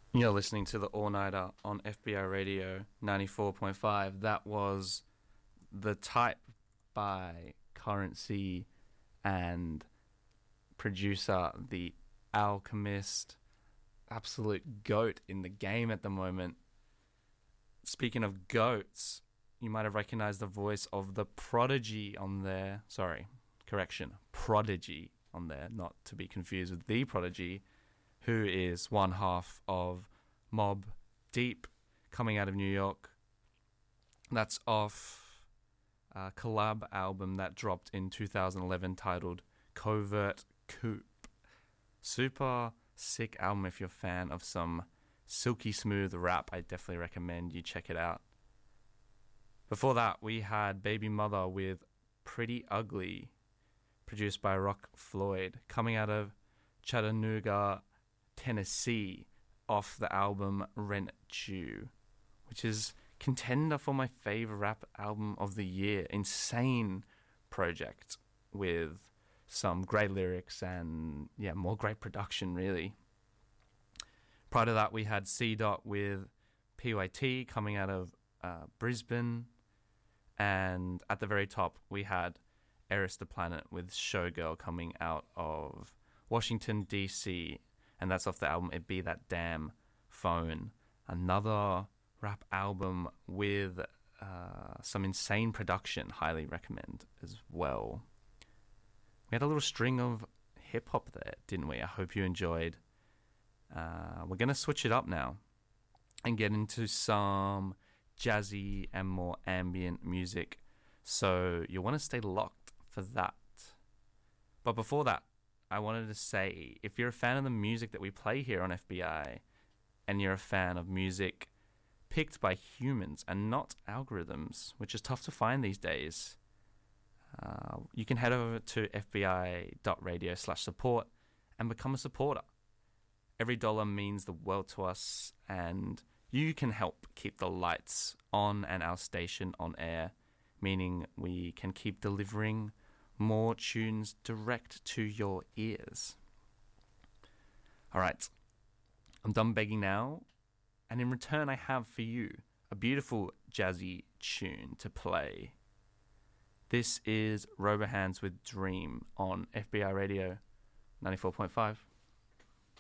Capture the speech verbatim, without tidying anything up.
You're listening to the All Nighter on F B I Radio ninety-four point five. That was The Type by Currency and producer The Alchemist. Absolute goat in the game at the moment. Speaking of goats, you might have recognized the voice of the Prodigy on there. Sorry, correction, Prodigy on there, not to be confused with The Prodigy, who is one half of Mobb Deep, coming out of New York. That's off a collab album that dropped in two thousand eleven titled Covert Coup. Super sick album if you're a fan of some silky smooth rap. I definitely recommend you check it out. Before that, we had Baby Mother with Pretty Ugly, produced by Rock Floyd, coming out of Chattanooga, Tennessee, off the album Rent Due, which is contender for my favorite rap album of the year. Insane project with some great lyrics and yeah, more great production really. Prior to that, we had C Dot with P Y T coming out of uh, Brisbane, and at the very top we had Eris the Planet with Showgirl coming out of Washington D C, and that's off the album It Be That Damn Phone. Another rap album with uh, some insane production, highly recommend as well. We had a little string of hip-hop there, didn't we? I hope you enjoyed. Uh, we're going to switch it up now and get into some jazzy and more ambient music, so you'll want to stay locked for that. But before that, I wanted to say, if you're a fan of the music that we play here on F B I, and you're a fan of music picked by humans and not algorithms, which is tough to find these days, uh, you can head over to fbi.radio slash support and become a supporter. Every dollar means the world to us, and you can help keep the lights on and our station on air, meaning we can keep delivering more tunes direct to your ears. Alright, I'm done begging now, and in return I have for you a beautiful jazzy tune to play. This is Robohands with Dream on F B I Radio ninety-four point five.